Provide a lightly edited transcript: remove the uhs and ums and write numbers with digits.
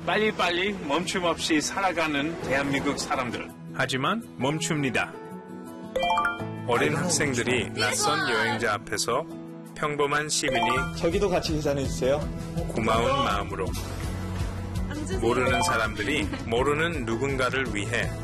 빨리빨리 멈춤 없이 살아가는 대한민국 사람들. 하지만 멈춥니다. 어린 학생들이 낯선 여행자 앞에서 평범한 시민이 저기도 같이 인사해주세요. 고마운 마음으로 모르는 사람들이 모르는 누군가를 위해